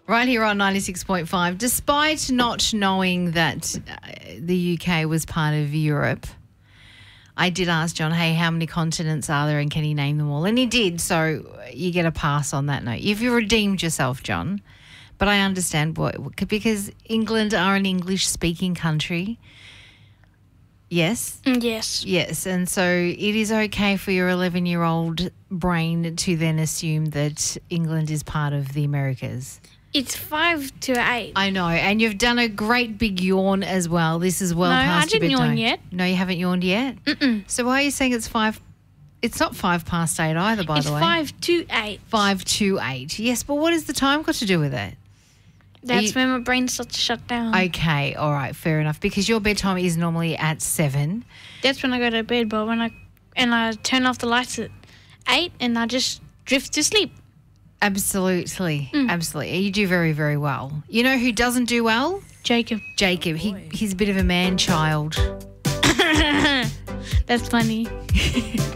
Right here on 96.5. Despite not knowing that the UK was part of Europe, I did ask John, hey, how many continents are there and can he name them all? And he did, so you get a pass on that note. You've redeemed yourself, John. But I understand because England are an English-speaking country. Yes? Yes. Yes, and so it is okay for your 11-year-old brain to then assume that England is part of the Americas. It's 5 to 8. I know, and you've done a great big yawn as well. This is well No, past I your didn't bedtime. yawn yet. No, you haven't yawned yet? Mm-mm. So why are you saying it's 5? It's not 5 past 8 either, by It's the way. 5 to 8. 5 to 8. Yes, but what has the time got to do with it? That's when my brain starts to shut down. Okay, all right, fair enough. Because your bedtime is normally at 7. That's when I go to bed, but when I turn off the lights at 8 and I just drift to sleep. Absolutely, absolutely. You do very, very well. You know who doesn't do well? Jacob. Jacob. He's a bit of a man-child. That's funny.